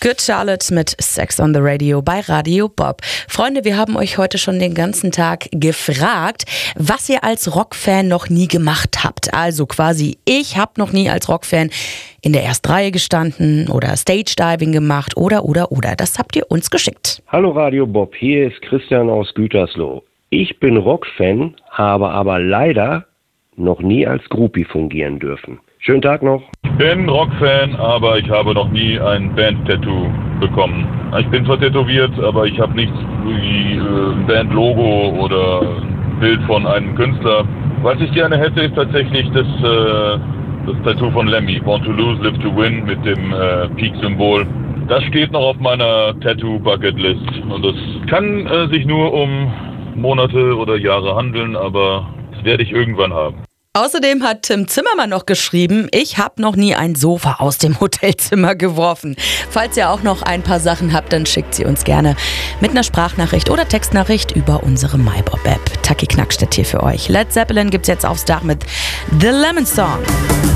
Good Charlotte mit Sex on the Radio bei Radio Bob. Freunde, wir haben euch heute schon den ganzen Tag gefragt, was ihr als Rockfan noch nie gemacht habt. Also quasi, ich habe noch nie als Rockfan in der ersten Reihe gestanden oder Stage-Diving gemacht oder. Das habt ihr uns geschickt. Hallo Radio Bob, hier ist Christian aus Gütersloh. Ich bin Rockfan, habe aber leider noch nie als Groupie fungieren dürfen. Schönen Tag noch. Ich bin Rockfan, aber ich habe noch nie ein Band-Tattoo bekommen. Ich bin zwar tätowiert, aber ich habe nichts wie ein Band-Logo oder ein Bild von einem Künstler. Was ich gerne hätte, ist tatsächlich das Tattoo von Lemmy. Born to Lose, Live to Win mit dem Peak-Symbol. Das steht noch auf meiner Tattoo-Bucket-List. Und es kann sich nur um Monate oder Jahre handeln, aber das werde ich irgendwann haben. Außerdem hat Tim Zimmermann noch geschrieben, ich habe noch nie ein Sofa aus dem Hotelzimmer geworfen. Falls ihr auch noch ein paar Sachen habt, dann schickt sie uns gerne mit einer Sprachnachricht oder Textnachricht über unsere MyBob-App. Taki Knackstedt hier für euch. Led Zeppelin gibt's jetzt aufs Dach mit The Lemon Song.